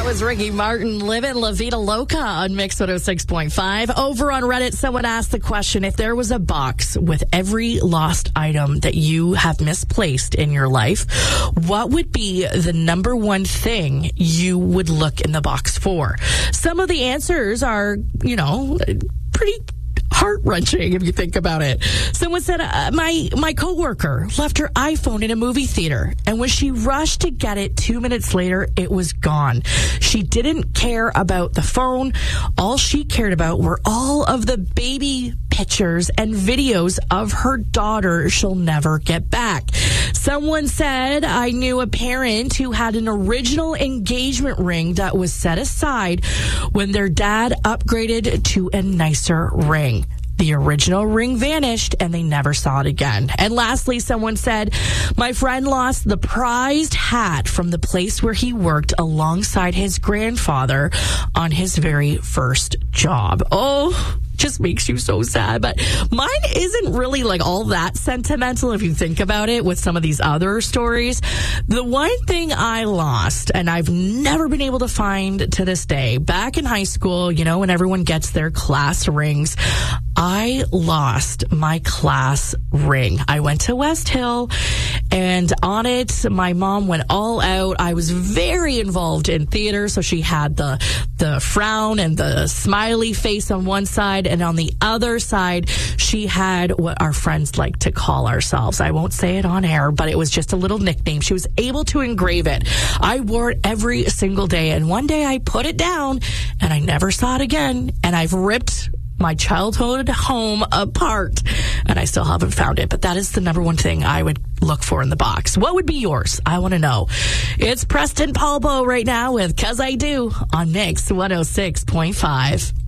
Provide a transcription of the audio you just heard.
was Ricky Martin, Livin' La Vida Loca on Mix 106.5. Over on Reddit, someone asked the question, if there was a box with every lost item that you have misplaced in your life, what would be the number one thing you would look in the box for? Some of the answers are, pretty heart-wrenching if you think about it. Someone said, my coworker left her iPhone in a movie theater, and when she rushed to get it 2 minutes later, it was gone. She didn't care about the phone. All she cared about were all of the baby pictures and videos of her daughter she'll never get back. Someone said, I knew a parent who had an original engagement ring that was set aside when their dad upgraded to a nicer ring. The original ring vanished and they never saw it again. And lastly, someone said, my friend lost the prized hat from the place where he worked alongside his grandfather on his very first job. Oh, just makes you so sad. But mine isn't really like all that sentimental if you think about it with some of these other stories. The one thing I lost, and I've never been able to find to this day, back in high school, when everyone gets their class rings, I lost my class ring. I went to West Hill, and on it, my mom went all out. I was very involved in theater, so she had the frown and the smiley face on one side, and on the other side, she had what our friends like to call ourselves. I won't say it on air, but it was just a little nickname. She was able to engrave it. I wore it every single day, and one day I put it down, and I never saw it again, and I've ripped my childhood home apart, and I still haven't found it. But that is the number one thing I would look for in the box. What would be yours? I want to know. It's Preston Paulbo right now with 'Cause I Do on Mix 106.5.